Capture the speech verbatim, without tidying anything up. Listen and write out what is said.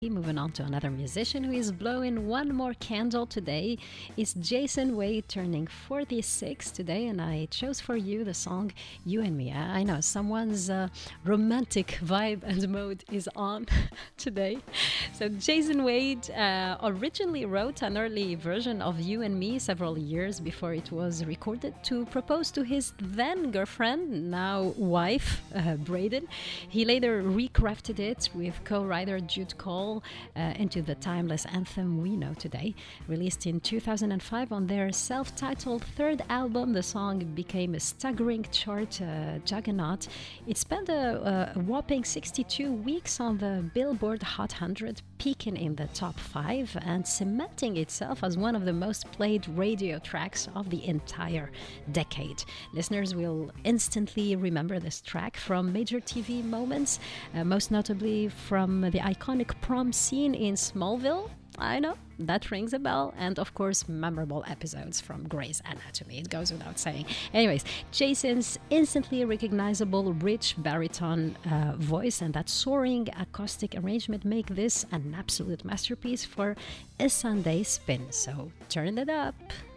Moving on to another musician who is blowing one more candle today is Jason Wade, turning forty-six today, and I chose for you the song You and Me. I know someone's uh, romantic vibe and mode is on today. So Jason Wade uh, originally wrote an early version of You and Me several years before it was recorded to propose to his then girlfriend, now wife, uh, Braden. He later recrafted it with co-writer Jude Cole Uh, into the timeless anthem we know today. Released in two thousand five on their self-titled third album, the song became a staggering chart uh, juggernaut. It spent a, a whopping sixty-two weeks on the Billboard Hot one hundred, peaking in the top five and cementing itself as one of the most played radio tracks of the entire decade. Listeners will instantly remember this track from major T V moments, uh, most notably from the iconic prom scene in Smallville. I know, that rings a bell. And of course, memorable episodes from Grey's Anatomy. It goes without saying. Anyways, Jason's instantly recognizable rich baritone uh, voice and that soaring acoustic arrangement make this an absolute masterpiece for a Sunday spin. So turn it up.